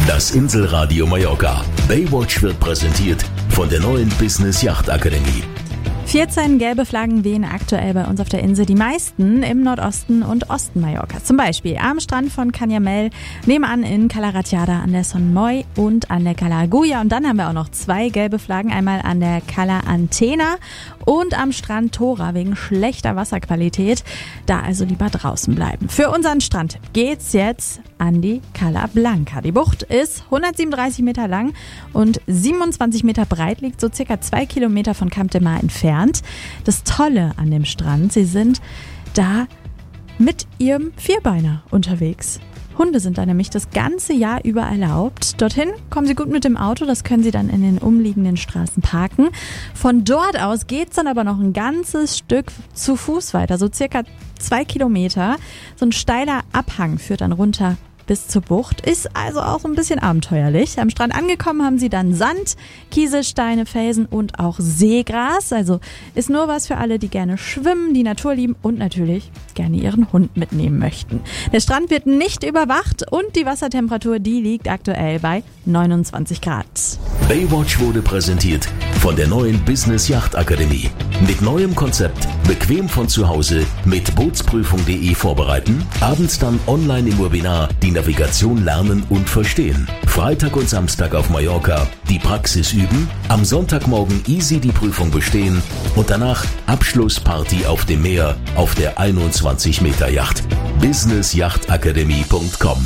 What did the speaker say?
Das Inselradio Mallorca. Baywatch wird präsentiert von der neuen Business Yacht Akademie. 14 gelbe Flaggen wehen aktuell bei uns auf der Insel, die meisten im Nordosten und Osten Mallorcas. Zum Beispiel am Strand von Canyamel, nebenan in Cala Ratjada an der Son Moy und an der Cala Agulla. Und dann haben wir auch noch 2 gelbe Flaggen, einmal an der Cala Antena und am Strand Tora wegen schlechter Wasserqualität. Da also lieber draußen bleiben. Für unseren Strand geht's jetzt an die Cala Blanca. Die Bucht ist 137 Meter lang und 27 Meter breit, liegt so circa 2 Kilometer von Camp de Mar entfernt. Das Tolle an dem Strand, sie sind da mit ihrem Vierbeiner unterwegs. Hunde sind da nämlich das ganze Jahr über erlaubt. Dorthin kommen sie gut mit dem Auto, das können sie dann in den umliegenden Straßen parken. Von dort aus geht's dann aber noch ein ganzes Stück zu Fuß weiter, so circa 2 Kilometer. So ein steiler Abhang führt dann runter bis zur Bucht, ist also auch so ein bisschen abenteuerlich. Am Strand angekommen haben sie dann Sand, Kieselsteine, Felsen und auch Seegras. Also ist nur was für alle, die gerne schwimmen, die Natur lieben und natürlich gerne ihren Hund mitnehmen möchten. Der Strand wird nicht überwacht und die Wassertemperatur, die liegt aktuell bei 29 Grad. Baywatch wurde präsentiert von der neuen Business Yacht Akademie. Mit neuem Konzept, bequem von zu Hause, mit Bootsprüfung.de vorbereiten, abends dann online im Webinar die Navigation lernen und verstehen. Freitag und Samstag auf Mallorca die Praxis üben, am Sonntagmorgen easy die Prüfung bestehen und danach Abschlussparty auf dem Meer auf der 21 Meter Yacht. businessyachtakademie.com